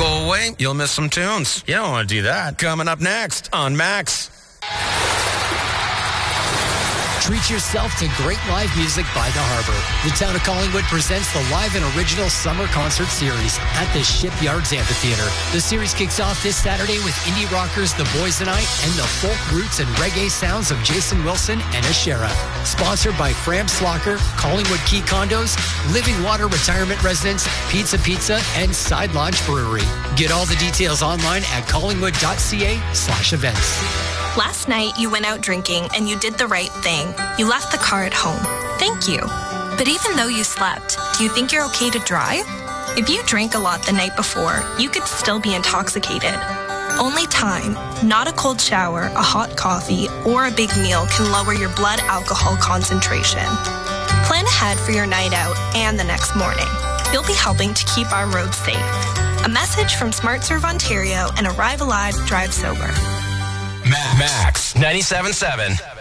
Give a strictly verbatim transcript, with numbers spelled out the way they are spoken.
go away, you'll miss some tunes. You don't want to do that. Coming up next on Max. Treat yourself to great live music by the Harbor. The town of Collingwood presents the live and original summer concert series at the Shipyards Amphitheater. The series kicks off this Saturday with indie rockers The Boys and I and the folk roots and reggae sounds of Jason Wilson and Ashera. Sponsored by Fram Slocker, Collingwood Key Condos, Living Water Retirement Residence, Pizza Pizza, and Side Launch Brewery. Get all the details online at collingwood.ca slash events. Last night, you went out drinking and you did the right thing. You left the car at home. Thank you. But even though you slept, do you think you're okay to drive? If you drank a lot the night before, you could still be intoxicated. Only time, not a cold shower, a hot coffee, or a big meal can lower your blood alcohol concentration. Plan ahead for your night out and the next morning. You'll be helping to keep our roads safe. A message from SmartServe Ontario and Arrive Alive, Drive Sober. Max ninety-seven point seven.